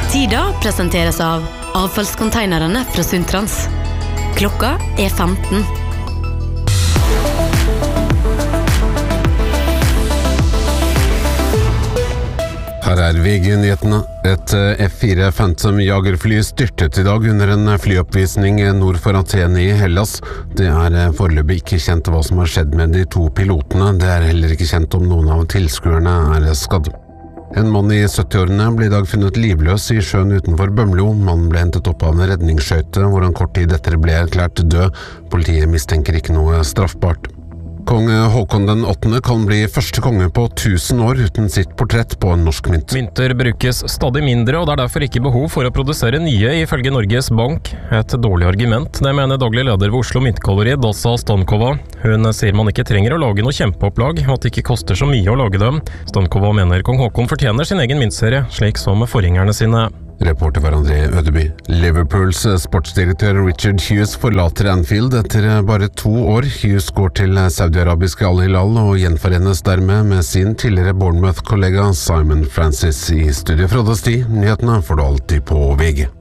Tida presenteres av avfallskonteinerne fra Sundtrans. Klokka 15. Her VG-nyhetene. Et F4 Phantom jagerfly styrtet I dag under en flyoppvisning nord for Aten I Hellas. Det foreløpig ikke kjent hva som har skjedd med de to pilotene. Det heller ikke kjent om noen av tilskuerne skadd. En mann I 70-årene ble I dag funnet livløs I sjøen utenfor Bømlo. Mannen ble hentet opp av en redningsskøyte, hvor han kort tid etter ble erklært død. Politiet mistenker ikke noe straffbart. Kong Håkon den 8. kan bli første konge på 1000 år uten sitt portrett på en norsk mynt. Mynter brukes stadig mindre, og det derfor ikke behov for å produsere nye, ifølge Norges Bank. Et dårlig argument, det mener daglig leder ved Oslo Myntgalleri, Dasa Stankova. Hun sier man ikke trenger å lage noe kjempeopplag, og at det ikke koster så mye å lage dem. Stankova mener kong Håkon fortjener sin egen myntserie, slik som forgjengerne sine. Reporter var André Ødeby. Liverpools sportsdirektør Richard Hughes forlater Anfield etter bare 2 år. Hughes går til Saudi-Arabiske Al Hilal og gjenforenes dermed med sin tidligere Bournemouth-kollega Simon Francis I studio fra Dasti. Nyhetene får du alltid på VG.